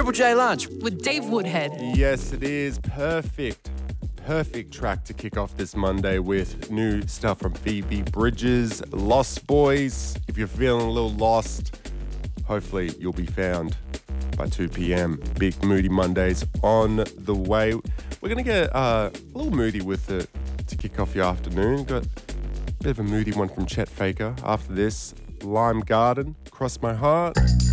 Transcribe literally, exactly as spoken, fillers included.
Triple J Lunch. With Dave Woodhead. Yes, it is. Perfect. Perfect track to kick off this Monday with new stuff from Phoebe Bridgers, Lost Boys. If you're feeling a little lost, hopefully you'll be found by two p.m. Big Moody Mondays on the way. We're going to get uh, a little moody with it to kick off your afternoon. Got a bit of a moody one from Chet Faker. After this, Lime Garden, Cross My Heart.